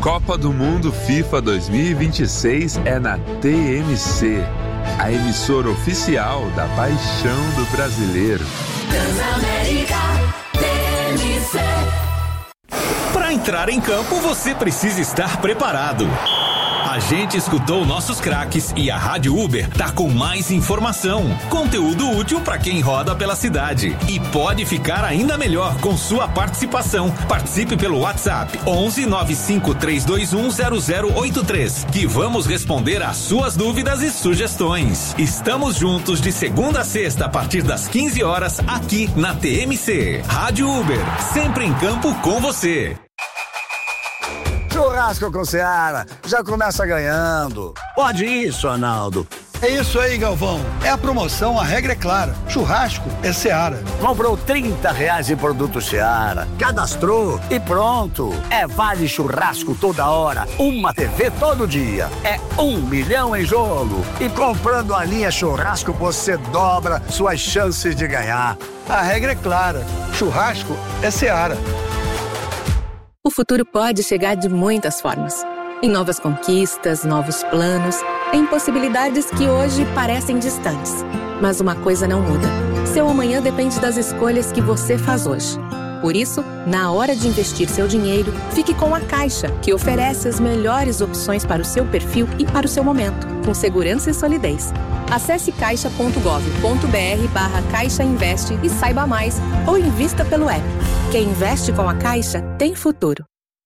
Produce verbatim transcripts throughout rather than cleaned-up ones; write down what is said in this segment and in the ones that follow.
Copa do Mundo FIFA dois mil e vinte e seis é na T M C, a emissora oficial da paixão do brasileiro. Transamérica T M C. Para entrar em campo, você precisa estar preparado. A gente escutou nossos craques e a Rádio Uber tá com mais informação, conteúdo útil para quem roda pela cidade. E pode ficar ainda melhor com sua participação. Participe pelo WhatsApp onze nove cinco três dois um zero zero oito três, que vamos responder às suas dúvidas e sugestões. Estamos juntos de segunda a sexta a partir das quinze horas aqui na T M C. Rádio Uber, sempre em campo com você. Churrasco com Seara, já começa ganhando. Pode isso, Arnaldo. É isso aí, Galvão. É a promoção, a regra é clara. Churrasco é Seara. Comprou trinta reais em produto Seara, cadastrou e pronto. É vale churrasco toda hora, uma T V todo dia. É um milhão em jogo. E comprando a linha churrasco, você dobra suas chances de ganhar. A regra é clara. Churrasco é Seara. O futuro pode chegar de muitas formas. Em novas conquistas, novos planos, em possibilidades que hoje parecem distantes. Mas uma coisa não muda. Seu amanhã depende das escolhas que você faz hoje. Por isso, na hora de investir seu dinheiro, fique com a Caixa, que oferece as melhores opções para o seu perfil e para o seu momento, com segurança e solidez. Acesse caixa ponto gov ponto br barra Caixa Investe e saiba mais, ou invista pelo app. Quem investe com a Caixa tem futuro.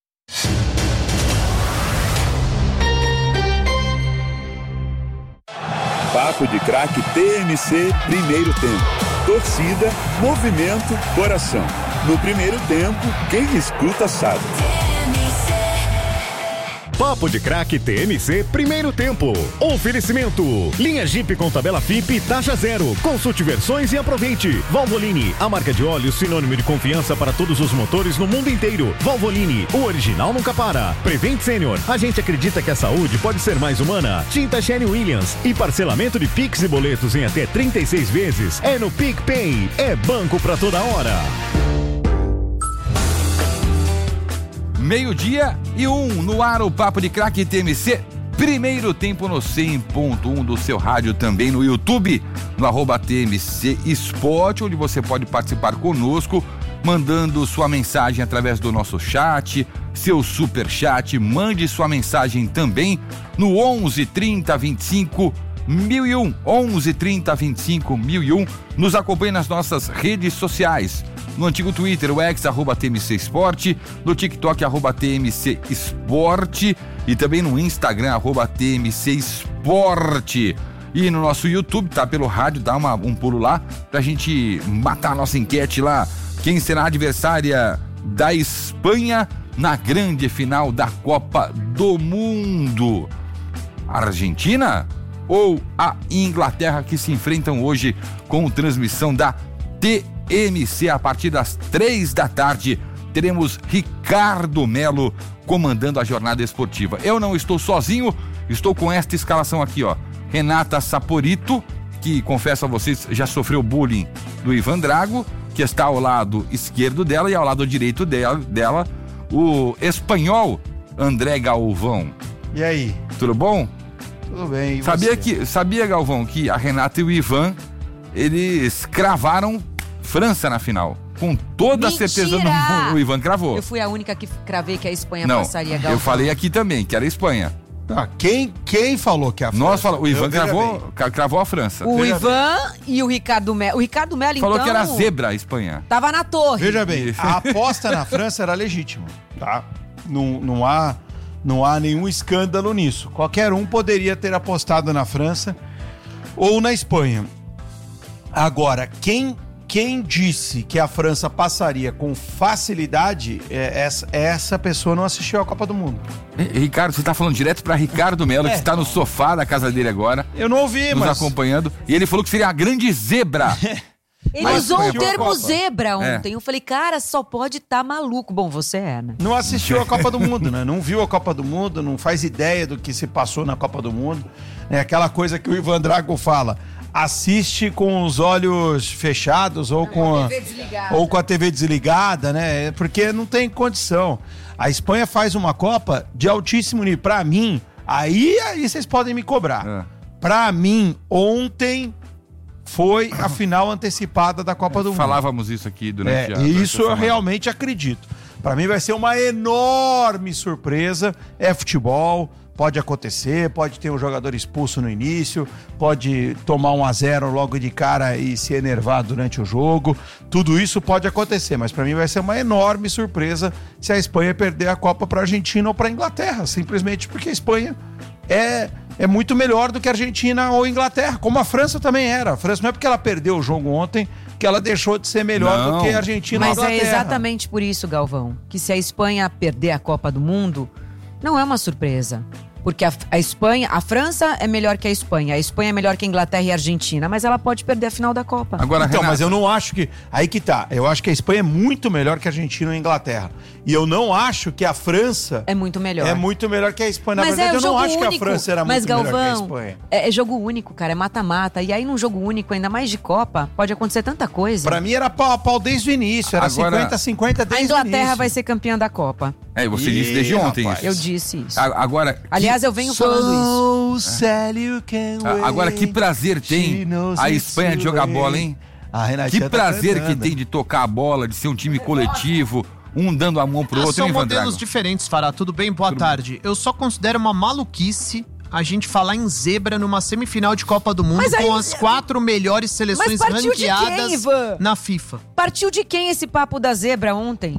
Papo de Craque T M C, primeiro tempo. Torcida, movimento, coração. No primeiro tempo, quem escuta sabe. Papo de Craque T M C, primeiro tempo. Oferecimento. Linha Jeep com tabela F I P taxa zero. Consulte versões e aproveite. Valvoline, a marca de óleo sinônimo de confiança para todos os motores no mundo inteiro. Valvoline, o original nunca para. Prevent Senior, a gente acredita que a saúde pode ser mais humana. Tinta Sherwin Williams e parcelamento de Pix e boletos em até trinta e seis vezes. É no PicPay. É banco pra toda hora. Meio-dia e um, no ar o Papo de Craque T M C, primeiro tempo no cem ponto um do seu rádio, também no YouTube, no arroba T M C Esporte, onde você pode participar conosco, mandando sua mensagem através do nosso chat, seu super chat, mande sua mensagem também no onze, trinta, vinte e cinco, mil e um, onze, trinta, vinte e cinco, mil e um, nos acompanhe nas nossas redes sociais. No antigo Twitter, o X, arroba T M C Esporte, no TikTok, arroba T M C Esporte, e também no Instagram, arroba T M C Esporte. E no nosso YouTube, tá pelo rádio, dá uma, um pulo lá, pra gente matar a nossa enquete lá. Quem será a adversária da Espanha na grande final da Copa do Mundo? A Argentina ou a Inglaterra, que se enfrentam hoje com transmissão da T M C a partir das três da tarde. Teremos Ricardo Melo comandando a jornada esportiva. Eu não estou sozinho, estou com esta escalação aqui, ó. Renata Saporito, que confesso a vocês já sofreu bullying do Ivan Drago, que está ao lado esquerdo dela, e ao lado direito dela, dela o espanhol André Galvão. E aí? Tudo bom? Tudo bem. E sabia você? que sabia, Galvão, que a Renata e o Ivan, eles cravaram França na final. Com toda Mentira! a certeza no, o Ivan cravou. Eu fui a única que cravei que a Espanha Não, passaria, Galvão. eu falei aqui também, que era a Espanha. Ah, quem, quem falou que a França? Nós falamos, o Ivan Eu, cravou, cravou a França. O Veja Ivan bem. E o Ricardo Melo. O Ricardo Melo, falou então... que era zebra a Espanha. Tava na torre. Veja bem, a aposta na França era legítima, tá? Não, não, há, não há nenhum escândalo nisso. Qualquer um poderia ter apostado na França ou na Espanha. Agora, quem... Quem disse que a França passaria com facilidade, é, essa, essa pessoa não assistiu à Copa do Mundo. Ricardo, você está falando direto para Ricardo Melo, é. que está no sofá da casa dele agora. Eu não ouvi, nos mas... acompanhando. E ele falou que seria a grande zebra. Ele Mas usou foi o termo Copa. zebra ontem. É. Eu falei, cara, só pode estar tá maluco. Bom, você é, né? Não assistiu a Copa do Mundo, né? Não viu a Copa do Mundo, não faz ideia do que se passou na Copa do Mundo. É aquela coisa que o Ivan Drago fala. assiste com os olhos fechados ou com a, ou com a T V desligada, né? Porque não tem condição. A Espanha faz uma Copa de altíssimo nível. Pra mim, aí, aí vocês podem me cobrar. É. Pra mim, ontem foi a final antecipada da Copa do Mundo. Falávamos isso aqui durante é, a... Isso eu realmente acredito. Pra mim vai ser uma enorme surpresa. É futebol, pode acontecer, pode ter um jogador expulso no início, pode tomar um a zero logo de cara e se enervar durante o jogo. Tudo isso pode acontecer, mas pra mim vai ser uma enorme surpresa se a Espanha perder a Copa pra Argentina ou pra Inglaterra, simplesmente porque a Espanha é... é muito melhor do que a Argentina ou a Inglaterra, como a França também era. A França não é porque ela perdeu o jogo ontem que ela deixou de ser melhor não. do que a Argentina ou a Inglaterra. Mas é exatamente por isso, Galvão, que se a Espanha perder a Copa do Mundo, não é uma surpresa. Porque a, a Espanha, a França é melhor que a Espanha, a Espanha é melhor que a Inglaterra e a Argentina, mas ela pode perder a final da Copa. Agora, então, Renata... mas eu não acho que... Aí que tá, eu acho que a Espanha é muito melhor que a Argentina e a Inglaterra. E eu não acho que a França... É muito melhor. É muito melhor que a Espanha. Na mas verdade, é eu não acho único. que a França era mas, muito Galvão, melhor que a Espanha. É, é jogo único, cara, é mata-mata. E aí num jogo único, ainda mais de Copa, pode acontecer tanta coisa. Pra mim era pau a pau desde o início, era Agora, cinquenta a cinquenta desde o início. A Inglaterra vai ser campeã da Copa. É, você e, disse desde ontem rapaz. isso. Eu disse isso. A, agora... Aliás, que... eu venho falando isso. É. Agora, que prazer tem a Espanha de jogar bola, hein? Que prazer tá que tem de tocar a bola, de ser um time coletivo, um dando a mão pro ah, outro. São hein, modelos diferentes, Fará. Tudo bem? Boa Tudo tarde. Bem. Eu só considero uma maluquice a gente falar em zebra numa semifinal de Copa do Mundo aí, com as quatro melhores seleções ranqueadas quem, na FIFA. Partiu de quem esse papo da zebra ontem?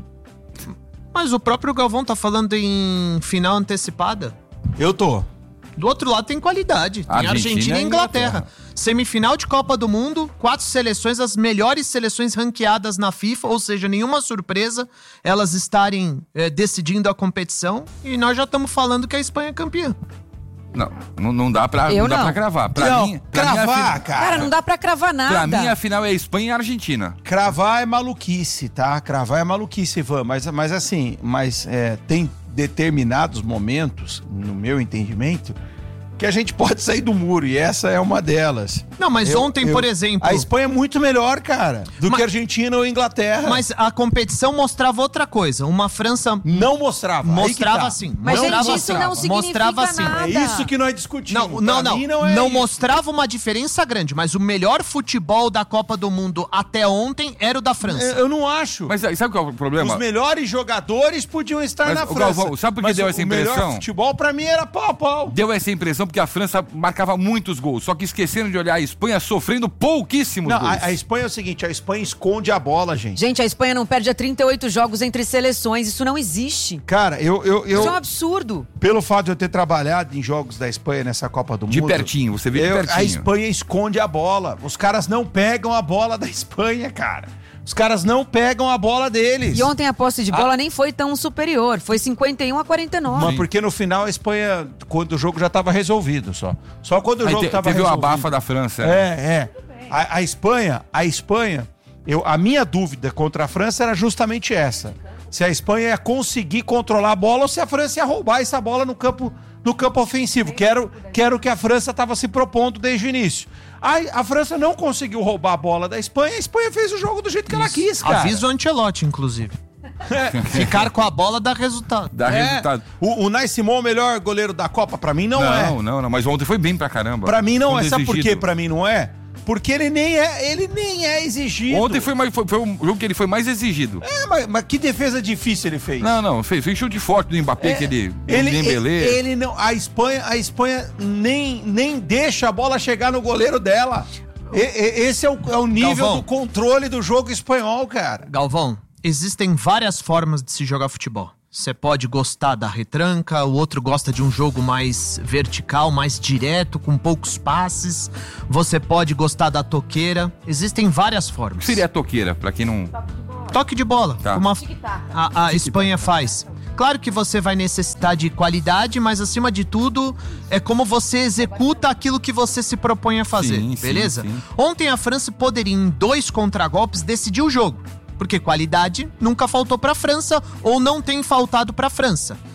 Mas o próprio Galvão tá falando em final antecipada. Eu tô. Do outro lado tem qualidade, tem Argentina, Argentina e Inglaterra. Inglaterra. Semifinal de Copa do Mundo, quatro seleções, as melhores seleções ranqueadas na FIFA, ou seja, nenhuma surpresa elas estarem é, decidindo a competição. E nós já estamos falando que a Espanha é campeã. Não, não, não dá pra, Eu não dá não. pra cravar. Pra não, mim, pra cravar, mim, a, cara. Cara, não dá pra cravar nada. Pra mim, a final é Espanha e Argentina. Cravar é maluquice, tá? Cravar é maluquice, Ivan. Mas, mas assim, mas é, tem determinados momentos, no meu entendimento, que a gente pode sair do muro, e essa é uma delas. Não, mas eu, ontem, eu, por exemplo... A Espanha é muito melhor, cara, do mas, que a Argentina ou a Inglaterra. Mas a competição mostrava outra coisa. Uma França... Não mostrava. Mostrava tá. sim. Mas, mostrava, gente, isso não significa mostrava, sim. nada. É isso que nós discutimos. Não, não, não. Não, é não isso. mostrava uma diferença grande, mas o melhor futebol da Copa do Mundo até ontem era o da França. Eu, eu não acho. Mas sabe qual é o problema? Os melhores jogadores podiam estar mas, na o França. Galvão, sabe por que mas deu o, essa o impressão? O melhor futebol, pra mim, era pau a pau. Deu essa impressão porque a França marcava muitos gols, só que esqueceram de olhar a Espanha sofrendo pouquíssimos não, gols. A, a Espanha é o seguinte, a Espanha esconde a bola, gente. Gente, a Espanha não perde a trinta e oito jogos entre seleções, isso não existe. Cara, eu... eu, eu isso é um absurdo. Pelo fato de eu ter trabalhado em jogos da Espanha nessa Copa do Mundo... De pertinho, você vê de eu, pertinho. A Espanha esconde a bola. Os caras não pegam a bola da Espanha, cara. Os caras não pegam a bola deles. E ontem a posse de bola ah. nem foi tão superior. Foi cinquenta e um a quarenta e nove. Mas porque no final a Espanha, quando o jogo já estava resolvido só. Só quando o Aí jogo estava resolvido. Teve resolvido. o abafa da França. É, é. A, a Espanha, a Espanha, eu, a minha dúvida contra a França era justamente essa. Se a Espanha ia conseguir controlar a bola ou se a França ia roubar essa bola no campo, no campo ofensivo, que era, que era o que a França estava se propondo desde o início. A, a França não conseguiu roubar a bola da Espanha, a Espanha fez o jogo do jeito que Isso. ela quis, cara. Avisa o Ancelotti, inclusive. É. Ficar com a bola dá resultado. Dá é. resultado. O, o Nai Simon, o melhor goleiro da Copa, pra mim não, não é. Não, não, não, mas ontem foi bem pra caramba. Pra mim não Quando é. Sabe exigido. por que pra mim não é? Porque ele nem é, ele nem é exigido. Ontem foi, mais, foi, foi um jogo que ele foi mais exigido. É, mas, mas que defesa difícil ele fez. Não, não, fez, fez chute forte do Mbappé, é, que ele... Ele, Dembélé. ele, ele não... A Espanha, a Espanha nem, nem deixa a bola chegar no goleiro dela. E, e, esse é o, é o nível Galvão. do controle do jogo espanhol, cara. Galvão, existem várias formas de se jogar futebol. Você pode gostar da retranca, o outro gosta de um jogo mais vertical, mais direto, com poucos passes. Você pode gostar da toqueira. Existem várias formas. O que seria a toqueira, pra quem não... Toque de bola, tá. como a, a, a Espanha faz. Claro que você vai necessitar de qualidade, mas acima de tudo, é como você executa aquilo que você se propõe a fazer, sim, beleza? Sim, sim. Ontem a França poderia, em dois contragolpes, decidir o jogo. Porque qualidade nunca faltou pra França ou não tem faltado pra França.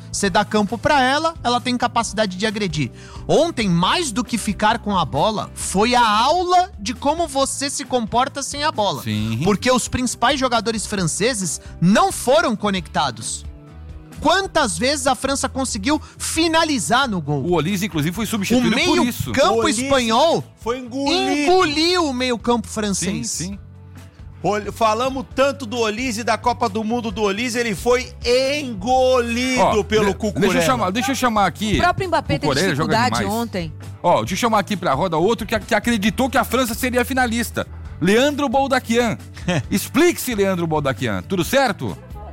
você dá campo pra ela, ela tem capacidade de agredir. Ontem, mais do que ficar com a bola, foi a aula de como você se comporta sem a bola. Sim. Porque os principais jogadores franceses não foram conectados. Quantas vezes a França conseguiu finalizar no gol? O Olise, inclusive, foi O substituído por isso. meio-campo Olise espanhol foi engolido. engoliu o meio-campo Sim, francês. sim. Ol- Falamos tanto do Olise, da Copa do Mundo do Olise, ele foi engolido Ó, pelo de- Cucurella. Deixa eu chamar, deixa eu chamar aqui. O próprio Mbappé teve Cucurella joga dificuldade demais. ontem. Ó, deixa eu chamar aqui pra roda outro que, que acreditou que a França seria finalista. Leandro Boldaquian. Explique-se, Leandro Boldaquian. Tudo certo?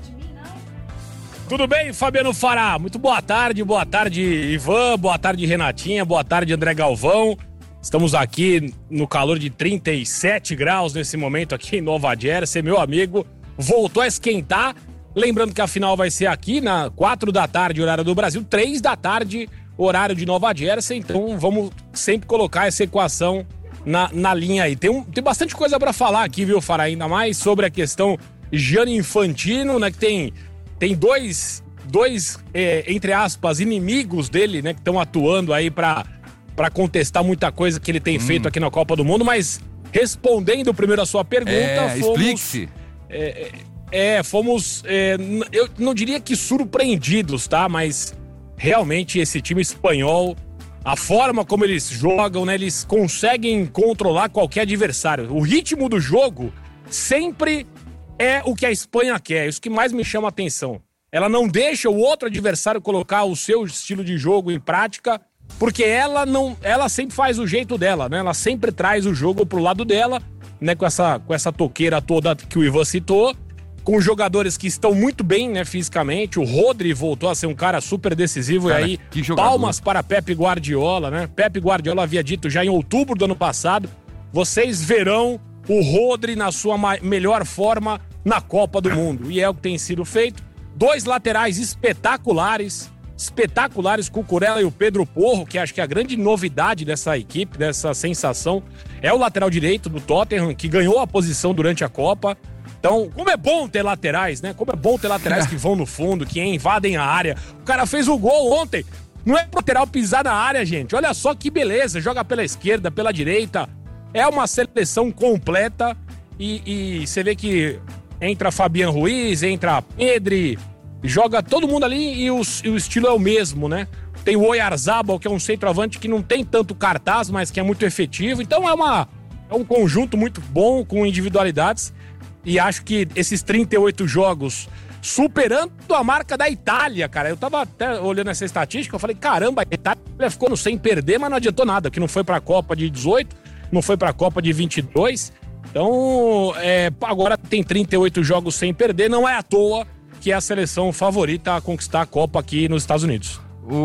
Tudo bem, Fabiano Fará? Muito boa tarde, boa tarde, Ivan, boa tarde, Renatinha, boa tarde, André Galvão. Estamos aqui no calor de trinta e sete graus nesse momento aqui em Nova Jersey. Meu amigo voltou a esquentar. Lembrando que a final vai ser aqui na quatro da tarde, horário do Brasil, três da tarde, horário de Nova Jersey. Então vamos sempre colocar essa equação na, na linha aí. Tem, um, tem bastante coisa para falar aqui, viu, Fará? Ainda mais sobre a questão Gianni Infantino, né? Que tem, tem dois, dois é, entre aspas, inimigos dele, né? Que estão atuando aí para para contestar muita coisa que ele tem hum. feito aqui na Copa do Mundo, mas respondendo primeiro a sua pergunta, é, fomos... explique-se. É, é, fomos, é, eu não diria que surpreendidos, tá? Mas realmente esse time espanhol, a forma como eles jogam, né? Eles conseguem controlar qualquer adversário. O ritmo do jogo sempre é o que a Espanha quer, isso que mais me chama a atenção. Ela não deixa o outro adversário colocar o seu estilo de jogo em prática, porque ela não, ela sempre faz o jeito dela, né? Ela sempre traz o jogo pro lado dela, né? Com essa, com essa toqueira toda que o Ivan citou, com jogadores que estão muito bem, né? Fisicamente. O Rodri voltou a ser um cara super decisivo. Cara, e aí, palmas para Pepe Guardiola, né? Pepe Guardiola havia dito já em outubro do ano passado: vocês verão o Rodri na sua melhor forma na Copa do Mundo. E é o que tem sido feito. Dois laterais espetaculares. espetaculares, Cucurella e o Pedro Porro, que acho que é a grande novidade dessa equipe, dessa sensação, é o lateral direito do Tottenham, que ganhou a posição durante a Copa. Então, como é bom ter laterais, né? Como é bom ter laterais que vão no fundo, que invadem a área. O cara fez o gol ontem. Não é pro lateral pisar na área, gente. Olha só que beleza. Joga pela esquerda, pela direita. É uma seleção completa. E, e você vê que entra Fabian Ruiz, entra Pedri, joga todo mundo ali e o, e o estilo é o mesmo, né? Tem o Oyarzabal, que é um centroavante que não tem tanto cartaz, mas que é muito efetivo. Então é, uma, é um conjunto muito bom, com individualidades. E acho que esses trinta e oito jogos, superando a marca da Itália, cara. Eu tava até olhando essa estatística, eu falei, caramba, a Itália ficou no sem perder, mas não adiantou nada, que não foi pra Copa de dezoito, não foi pra Copa de vinte e dois. Então, é, agora tem trinta e oito jogos sem perder, não é à toa que é a seleção favorita a conquistar a Copa aqui nos Estados Unidos.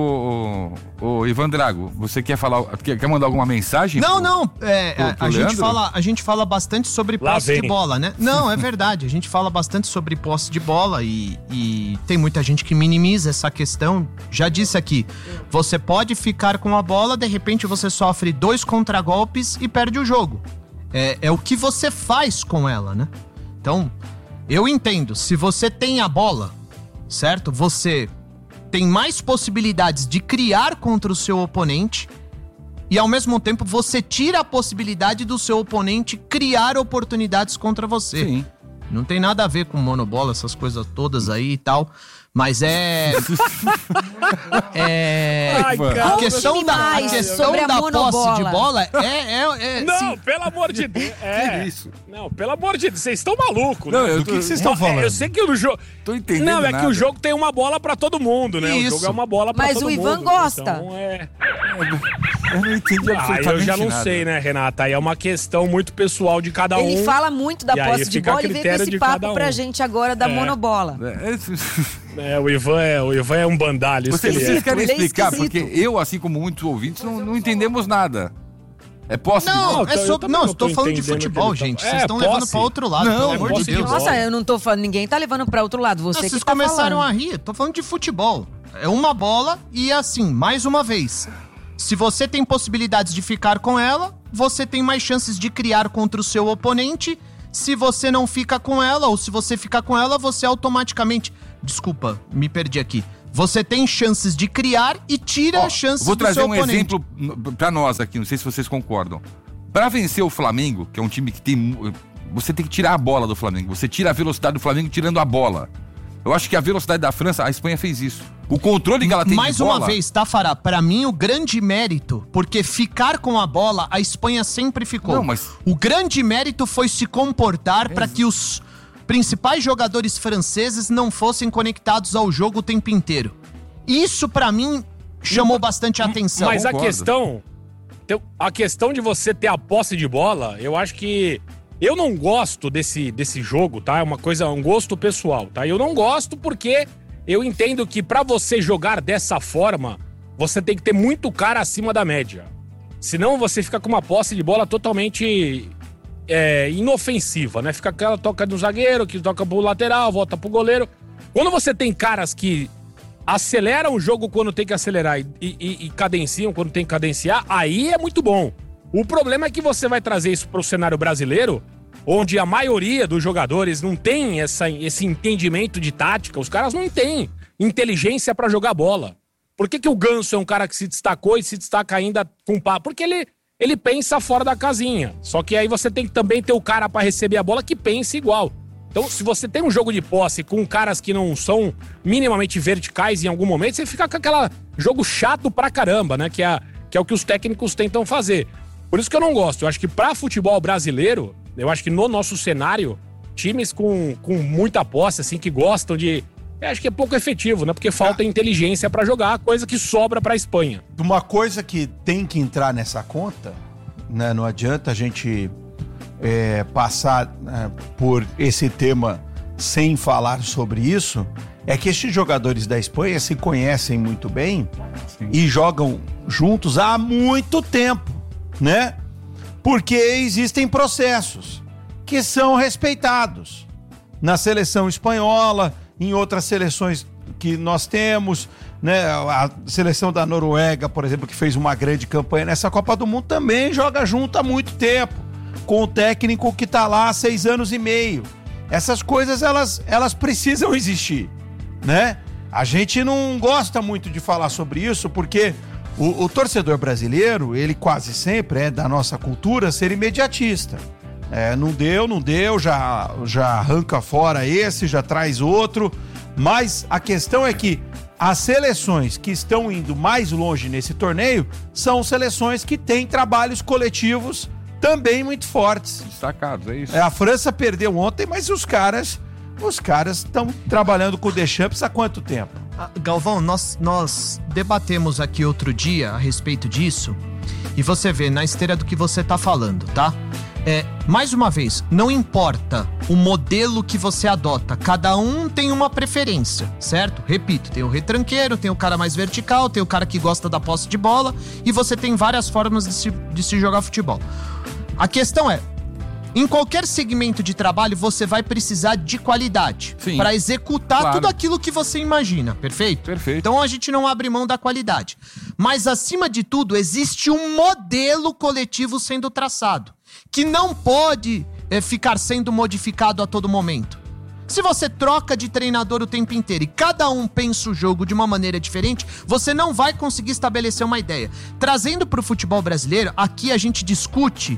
O, o, o Ivan Drago, você quer falar, quer, quer mandar alguma mensagem? Não, pro, não, é, pro, pro a, gente fala, a gente fala bastante sobre Lá posse vem. de bola, né? Não, é verdade, a gente fala bastante sobre posse de bola e, e tem muita gente que minimiza essa questão. Já disse aqui, você pode ficar com a bola, de repente você sofre dois contragolpes e perde o jogo. É, é o que você faz com ela, né? Então, eu entendo, se você tem a bola, certo? Você tem mais possibilidades de criar contra o seu oponente e, ao mesmo tempo, você tira a possibilidade do seu oponente criar oportunidades contra você. Sim. Não tem nada a ver com monobola, essas coisas todas aí e tal, mas é... é... Ai, a questão da, a mais questão sobre a da posse monobola. de bola é... é, é Não, sim. pelo amor de Deus. É. Que isso? Não, pelo amor de Deus, vocês estão malucos, Não, né? eu Do tô- que que vocês estão falando? É, eu sei que o jogo... Tô entendendo Não, é nada. que o jogo tem uma bola pra todo mundo, né? Isso. O jogo é uma bola pra Mas todo o mundo. Ivan gosta. Então é... Eu não entendi Ah, absolutamente eu já não nada. sei, né, Renata? Aí é uma questão muito pessoal de cada um. Ele fala muito da e aí posse de fica a bola e vem com critério esse de papo cada um. pra gente agora da É. monobola. É, é, É, o Ivan é, o Ivan é um bandalho, isso Vocês, que ele vocês é. querem Ele é explicar? esquisito. Porque eu, assim como muitos ouvintes, não, não entendemos nada. É posse de Não, bola? Não, é eu sobre, também não, não estou tô falando de entendendo futebol, o que ele gente. tá- Vocês É, estão levando posse. pra outro lado, Não, pelo amor de posse de Deus. bola. Nossa, eu não tô falando, ninguém tá levando pra outro lado, você Vocês que tá começaram falando. a rir, tô falando de futebol. É uma bola e assim, mais uma vez, se você tem possibilidades de ficar com ela, você tem mais chances de criar contra o seu oponente. Se você não fica com ela, ou se você ficar com ela, você automaticamente... Desculpa, me perdi aqui. Você tem chances de criar e tira Ó, chances vou do seu trazer um oponente. exemplo pra nós aqui, não sei se vocês concordam. Pra vencer o Flamengo, que é um time que tem... Você tem que tirar a bola do Flamengo. Você tira a velocidade do Flamengo tirando a bola. Eu acho que a velocidade da França, a Espanha fez isso. O controle que ela tem Mais de bola... uma vez, Tafará, pra mim o grande mérito, porque ficar com a bola, a Espanha sempre ficou. Não, mas... O grande mérito foi se comportar para que os principais jogadores franceses não fossem conectados ao jogo o tempo inteiro. Isso, pra mim, chamou bastante atenção. Mas a Concordo. questão, a questão de você ter a posse de bola, eu acho que eu não gosto desse, desse jogo, tá? É uma coisa, um gosto pessoal, tá? Eu não gosto porque eu entendo que pra você jogar dessa forma, você tem que ter muito cara acima da média. Senão você fica com uma posse de bola totalmente é, inofensiva, né? Fica aquela toca do zagueiro, que toca pro lateral, volta pro goleiro. Quando você tem caras que aceleram o jogo quando tem que acelerar e, e, e cadenciam quando tem que cadenciar, aí é muito bom. O problema é que você vai trazer isso pro cenário brasileiro, onde a maioria dos jogadores não tem essa, esse entendimento de tática, os caras não têm inteligência pra jogar bola. Por que que o Ganso é um cara que se destacou e se destaca ainda com papo? Porque ele, ele pensa fora da casinha. Só que aí você tem que também ter o cara pra receber a bola que pense igual. Então, se você tem um jogo de posse com caras que não são minimamente verticais em algum momento, você fica com aquele jogo chato pra caramba, né? Que é, que é o que os técnicos tentam fazer. Por isso que eu não gosto. Eu acho que pra futebol brasileiro, eu acho que no nosso cenário, times com, com muita posse, assim, que gostam de... Eu acho que é pouco efetivo, né? Porque falta inteligência pra jogar, coisa que sobra pra Espanha. Uma coisa que tem que entrar nessa conta, né? Não adianta a gente é, passar é, por esse tema sem falar sobre isso, é que estes jogadores da Espanha se conhecem muito bem. Sim. E jogam juntos há muito tempo, né? Porque existem processos que são respeitados na seleção espanhola, em outras seleções que nós temos, né? A seleção da Noruega, por exemplo, que fez uma grande campanha nessa Copa do Mundo, também joga junto há muito tempo, com o técnico que está lá há seis anos e meio. Essas coisas, elas, elas precisam existir, né? A gente não gosta muito de falar sobre isso, porque o, o torcedor brasileiro, ele quase sempre é da nossa cultura ser imediatista. É, não deu, não deu, já, já arranca fora esse, já traz outro. Mas a questão é que as seleções que estão indo mais longe nesse torneio são seleções que têm trabalhos coletivos também muito fortes. Destacados, é isso. É, a França perdeu ontem, mas os caras os caras estão trabalhando com o Deschamps há quanto tempo? Ah, Galvão, nós, nós debatemos aqui outro dia a respeito disso, e você vê na esteira do que você tá falando, tá? É, mais uma vez, não importa o modelo que você adota, cada um tem uma preferência, certo? Repito, tem o retranqueiro, tem o cara mais vertical, tem o cara que gosta da posse de bola, e você tem várias formas de se, de se jogar futebol. A questão é, em qualquer segmento de trabalho, você vai precisar de qualidade para executar claro. tudo aquilo que você imagina, perfeito? Perfeito. Então a gente não abre mão da qualidade. Mas, acima de tudo, existe um modelo coletivo sendo traçado, que não pode é, ficar sendo modificado a todo momento. Se você troca de treinador o tempo inteiro e cada um pensa o jogo de uma maneira diferente, você não vai conseguir estabelecer uma ideia. Trazendo para o futebol brasileiro, aqui a gente discute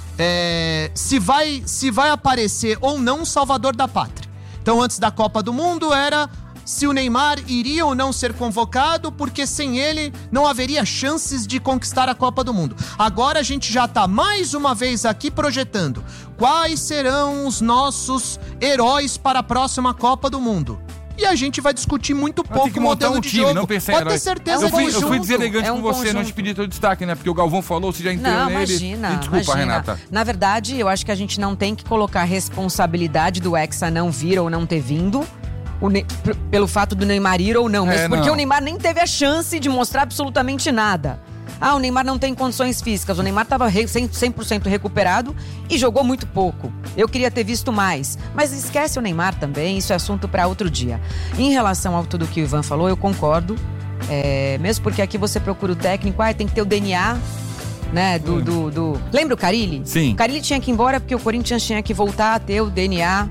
é, se, vai, se vai aparecer ou não um salvador da pátria. Então, antes da Copa do Mundo, era se o Neymar iria ou não ser convocado, porque sem ele não haveria chances de conquistar a Copa do Mundo. Agora a gente já tá mais uma vez aqui projetando quais serão os nossos heróis para a próxima Copa do Mundo. E a gente vai discutir muito pouco o modelo um de time, jogo. não pensar em Pode ter herói. certeza eu fui, disso. eu fui deselegante é um com você, conjunto. não te pedi teu destaque, né? Porque o Galvão falou, você já entrou Não, nele. imagina, E desculpa, imagina. Renata. Na verdade, eu acho que a gente não tem que colocar a responsabilidade do Hexa não vir ou não ter vindo o ne- p- pelo fato do Neymar ir ou não. Mas É, porque não. o Neymar nem teve a chance de mostrar absolutamente nada. Ah, o Neymar não tem condições físicas. O Neymar estava cem por cento recuperado e jogou muito pouco. Eu queria ter visto mais. Mas esquece o Neymar também, isso é assunto para outro dia. Em relação a tudo que o Ivan falou, eu concordo. É, mesmo porque aqui você procura o técnico, ah, tem que ter o D N A, né, do... do, do... Lembra o Carille? Sim. O Carille tinha que ir embora porque o Corinthians tinha que voltar a ter o D N A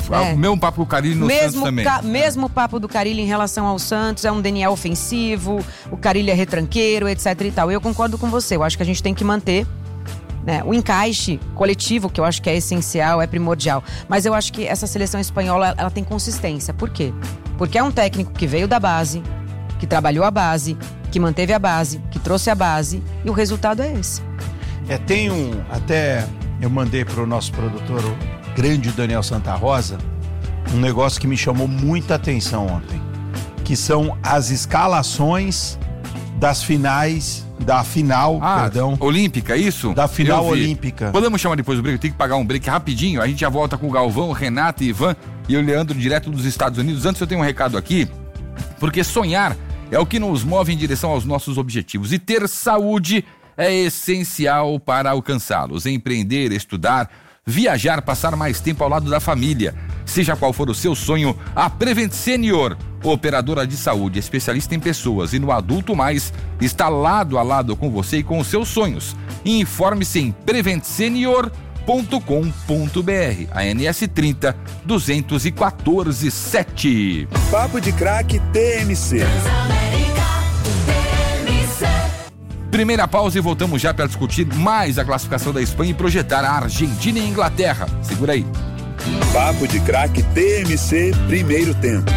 É. O mesmo papo do Carille no mesmo Santos também. Ca- mesmo papo do Carille em relação ao Santos, é um D N A ofensivo, o Carille é retranqueiro, etc e tal. Eu concordo com você, eu acho que a gente tem que manter, né, o encaixe coletivo, que eu acho que é essencial, é primordial. Mas eu acho que essa seleção espanhola, ela tem consistência. Por quê? Porque é um técnico que veio da base, que trabalhou a base, que manteve a base, que trouxe a base, e o resultado é esse. É, tem um... Até eu mandei pro nosso produtor, o grande Daniel Santa Rosa, um negócio que me chamou muita atenção ontem, que são as escalações das finais, da final, ah, perdão. Olímpica, isso? Da final Eu vi. olímpica. Podemos chamar depois do break? Tem que pagar um break rapidinho. A gente já volta com o Galvão, Renato, Ivan e o Leandro, direto dos Estados Unidos. Antes eu tenho um recado aqui, porque sonhar é o que nos move em direção aos nossos objetivos. E ter saúde é essencial para alcançá-los. Empreender, estudar, viajar, passar mais tempo ao lado da família. Seja qual for o seu sonho, a Prevent Senior, operadora de saúde, especialista em pessoas e no Adulto Mais, está lado a lado com você e com os seus sonhos. Informe-se em prevent senior ponto com ponto b r. A N S trinta, duzentos e quatorze, sete. Papo de Craque T M C. Primeira pausa e voltamos já para discutir mais a classificação da Espanha e projetar a Argentina e a Inglaterra. Segura aí. Papo de Craque T M C, primeiro tempo.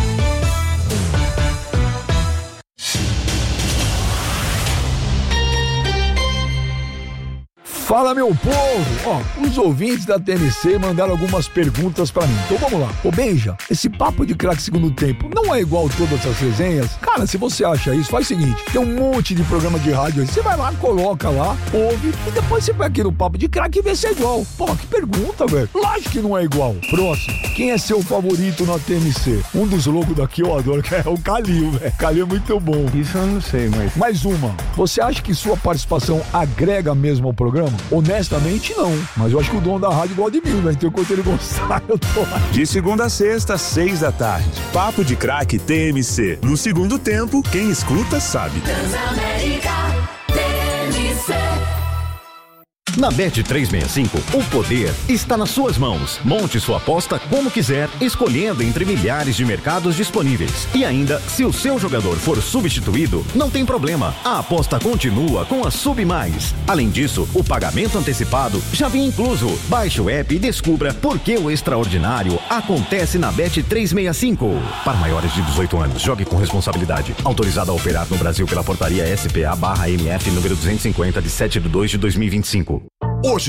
Fala, meu povo! Ó, os ouvintes da T M C mandaram algumas perguntas pra mim. Então vamos lá. Ô, Benja, esse papo de craque segundo tempo não é igual todas as resenhas? Cara, se você acha isso, faz o seguinte, tem um monte de programa de rádio aí. Você vai lá, coloca lá, ouve, e depois você vai aqui no papo de craque e vê se é igual. Pô, que pergunta, velho. Lógico que não é igual. Próximo. Quem é seu favorito na T M C? Um dos loucos daqui eu adoro, que é o Calil, velho. Calil é muito bom. Isso eu não sei, mas... Mais uma. Você acha que sua participação agrega mesmo ao programa? Honestamente, não. Mas eu acho que o dono da rádio gosta de mim, né? Então, enquanto ele gostar, eu tô lá. De segunda a sexta, seis da tarde. Papo de Craque T M C. No segundo tempo, quem escuta sabe. Transamérica T M C. Na Bet trezentos e sessenta e cinco, o poder está nas suas mãos. Monte sua aposta como quiser, escolhendo entre milhares de mercados disponíveis. E ainda, se o seu jogador for substituído, não tem problema. A aposta continua com a Sub Mais. Além disso, o pagamento antecipado já vem incluso. Baixe o app e descubra por que o extraordinário acontece na Bet trezentos e sessenta e cinco. Para maiores de dezoito anos, jogue com responsabilidade. Autorizado a operar no Brasil pela portaria S P A barra M F número duzentos e cinquenta de sete de dois de dois mil e vinte e cinco. Hoje